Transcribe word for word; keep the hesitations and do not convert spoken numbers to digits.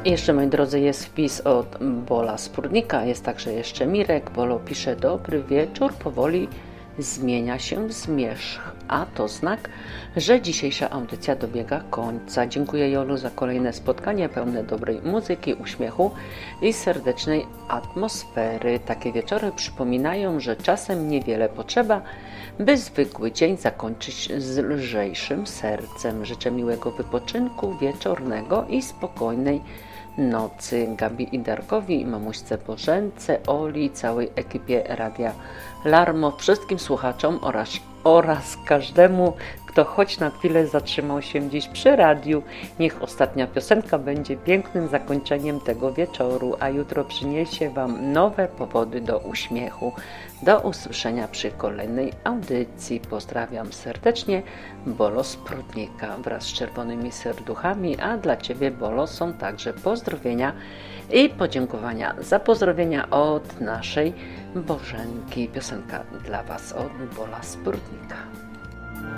Jeszcze, moi drodzy, jest wpis od Bola Spórnika, jest także jeszcze Mirek. Bolo pisze: dobry wieczór, powoli zmienia się w zmierzch, a to znak, że dzisiejsza audycja dobiega końca. Dziękuję, Jolu, za kolejne spotkanie pełne dobrej muzyki, uśmiechu i serdecznej atmosfery. Takie wieczory przypominają, że czasem niewiele potrzeba, by zwykły dzień zakończyć z lżejszym sercem. Życzę miłego wypoczynku wieczornego i spokojnej nocy Gabi i Darkowi, mamuśce Bożence, Oli, całej ekipie Radia Larmo, wszystkim słuchaczom oraz, oraz każdemu, kto choć na chwilę zatrzymał się dziś przy radiu. Niech ostatnia piosenka będzie pięknym zakończeniem tego wieczoru, a jutro przyniesie Wam nowe powody do uśmiechu. Do usłyszenia przy kolejnej audycji. Pozdrawiam serdecznie, Bolo z Prudnika wraz z czerwonymi serduchami, a dla Ciebie, Bolo, są także pozdrowienia i podziękowania za pozdrowienia od naszej Bożenki. Piosenka dla Was od Bola z Prudnika.